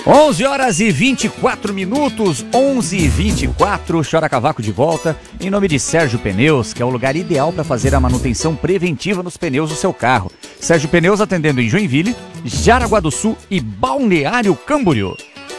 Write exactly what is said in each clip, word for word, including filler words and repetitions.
onze horas e vinte e quatro minutos, onze e vinte e quatro, Chora Cavaco de volta, em nome de Sérgio Pneus, que é o lugar ideal para fazer a manutenção preventiva nos pneus do seu carro. Sérgio Pneus atendendo em Joinville, Jaraguá do Sul e Balneário Camboriú.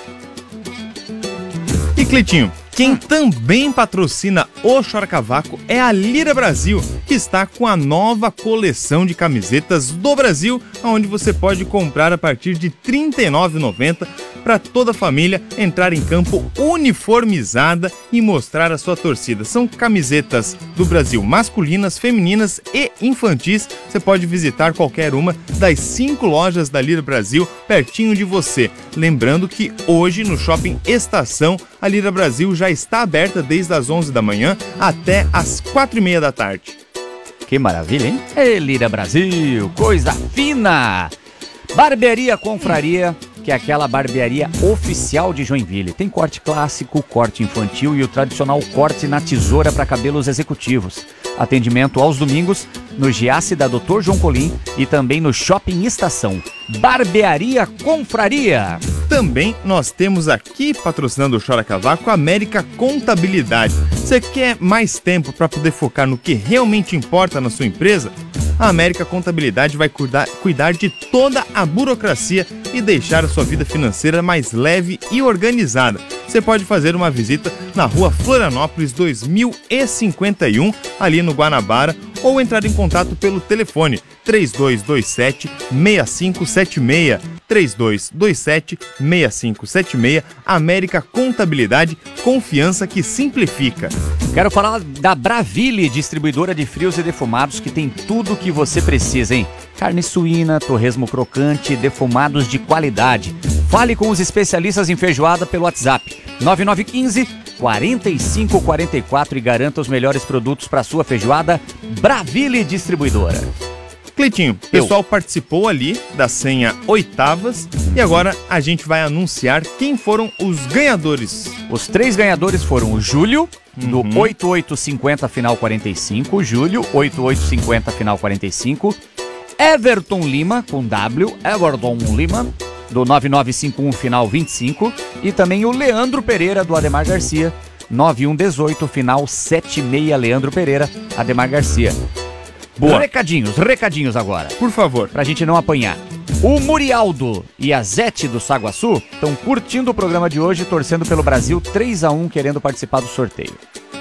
E Cleitinho, quem também patrocina o Chora Cavaco é a Lira Brasil, que está com a nova coleção de camisetas do Brasil, onde você pode comprar a partir de trinta e nove reais e noventa centavos para toda a família entrar em campo uniformizada e mostrar a sua torcida. São camisetas do Brasil masculinas, femininas e infantis. Você pode visitar qualquer uma das cinco lojas da Lira Brasil pertinho de você. Lembrando que hoje no Shopping Estação, a Lira Brasil já está aberta desde as onze da manhã até as quatro e meia da tarde. Que maravilha, hein? Ei, Lira Brasil, coisa fina! Barbearia Confraria, que é aquela barbearia oficial de Joinville. Tem corte clássico, corte infantil e o tradicional corte na tesoura para cabelos executivos. Atendimento aos domingos no Giasse da doutor João Colim e também no Shopping Estação. Barbearia Confraria. Também nós temos aqui, patrocinando o Chora Cavaco, a América Contabilidade. Você quer mais tempo para poder focar no que realmente importa na sua empresa? A América Contabilidade vai cuidar, cuidar de toda a burocracia e deixar a sua vida financeira mais leve e organizada. Você pode fazer uma visita na rua Florianópolis dois mil e cinquenta e um, ali no Guanabara, ou entrar em contato pelo telefone três dois dois sete, seis cinco sete seis, três dois dois sete, seis cinco sete seis. América Contabilidade, confiança que simplifica. Quero falar da Braville, distribuidora de frios e defumados, que tem tudo o que você precisa, hein? Carne suína, torresmo crocante, defumados de qualidade. Fale com os especialistas em feijoada pelo WhatsApp nove nove um cinco, quatro cinco quatro quatro e garanta os melhores produtos para sua feijoada. Braville Distribuidora. Cleitinho, o pessoal participou ali da senha oitavas e agora a gente vai anunciar quem foram os ganhadores. Os três ganhadores foram o Júlio, do Uhum. oito oito cinco zero final quarenta e cinco, Júlio, oito oito cinco zero final quarenta e cinco, Everton Lima, com W, Everton Lima, do nove nove cinco um final vinte e cinco, e também o Leandro Pereira, do Ademar Garcia, nove um um oito final setenta e seis, Leandro Pereira, Ademar Garcia. Boa. Recadinhos, recadinhos agora, Por favor. pra gente não apanhar. O Murialdo e a Zete do Saguaçu estão curtindo o programa de hoje, torcendo pelo Brasil três a um, querendo participar do sorteio.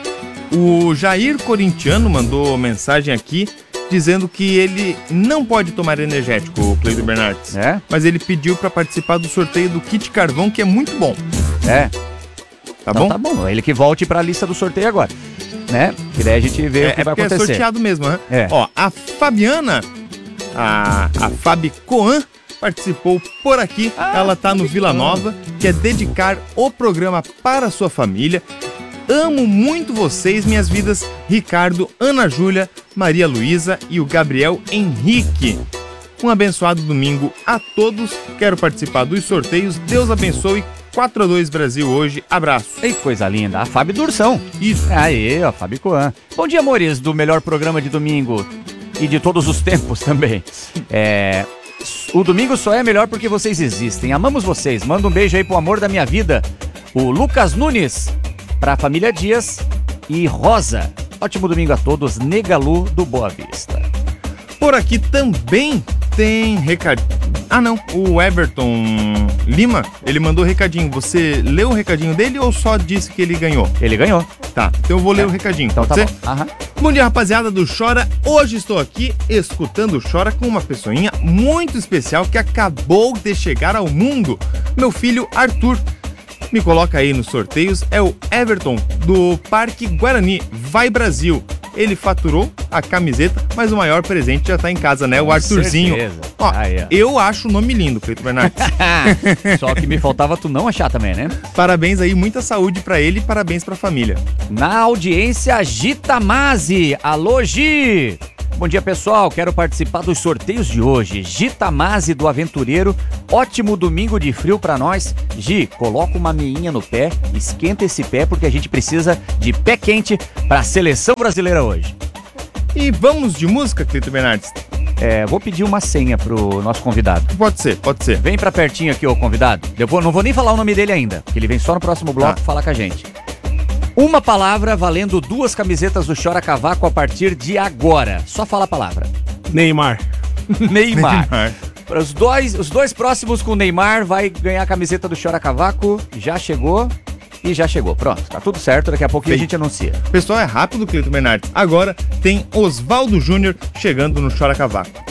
O Jair Corintiano mandou mensagem aqui dizendo que ele não pode tomar energético, o Cleiton Bernardes. É? Mas ele pediu para participar do sorteio do kit carvão, que é muito bom. É. Tá Então bom? tá bom, ele que volte pra lista do sorteio agora, né? Que daí a gente vê É, o que é vai porque acontecer. é sorteado mesmo, né? É. Ó, a Fabiana, a, a Fabi Coan, participou por aqui. Ah, Ela tá no Fabi Vila Coan. Nova, que é dedicar o programa para a sua família. Amo muito vocês, minhas vidas. Ricardo, Ana Júlia, Maria Luísa e o Gabriel Henrique. Um abençoado domingo a todos. Quero participar dos sorteios. Deus abençoe. quatro a dois Brasil hoje. Abraço. Ei, coisa linda. A Fábio Dursão. Isso. Aí, ó, Fábio Coan. Bom dia, amores, do melhor programa de domingo e de todos os tempos também. É... O domingo só é melhor porque vocês existem. Amamos vocês. Manda um beijo aí pro amor da minha vida, o Lucas Nunes, pra família Dias e Rosa. Ótimo domingo a todos. Negalu do Boa Vista. Por aqui também tem recadinho. Ah, não. O Everton Lima, ele mandou recadinho. Você leu o recadinho dele ou só disse que ele ganhou? Ele ganhou. Tá, então eu vou ler É. o recadinho. Então pode tá ser? bom. Aham. Bom dia, rapaziada do Chora. Hoje estou aqui escutando o Chora com uma pessoinha muito especial que acabou de chegar ao mundo. Meu filho Arthur. Me coloca aí nos sorteios. É o Everton do Parque Guarani. Vai Brasil. Ele faturou a camiseta, mas o maior presente já tá em casa, né? O Com Arthurzinho. certeza. Ó, Aí, ó. eu acho o nome lindo, Cleiton Bernardes. Só que me faltava tu não achar também, né? Parabéns aí, muita saúde pra ele e parabéns pra família. Na audiência, Gitamase. Alô, Gi! Bom dia, pessoal. Quero participar dos sorteios de hoje. Gitamase do Aventureiro. Ótimo domingo de frio pra nós. Gi, coloca uma meinha no pé, esquenta esse pé porque a gente precisa de pé quente pra seleção brasileira hoje. E vamos de música, Cleiton Bernardes? É, vou pedir uma senha pro nosso convidado. Pode ser, pode ser. Vem pra pertinho aqui, ô convidado. Eu vou, não vou nem falar o nome dele ainda, porque ele vem só no próximo bloco Ah. falar com a gente. Uma palavra valendo duas camisetas do Chora Cavaco a partir de agora. Só fala a palavra. Neymar. Neymar. Neymar. Para os dois, os dois próximos com o Neymar vai ganhar a camiseta do Chora Cavaco. Já chegou e já chegou. Pronto, tá tudo certo. Daqui a pouquinho a Feito. gente anuncia. Pessoal, é rápido, Cleiton Bernardes. Agora tem Oswaldo Júnior chegando no Chora Cavaco.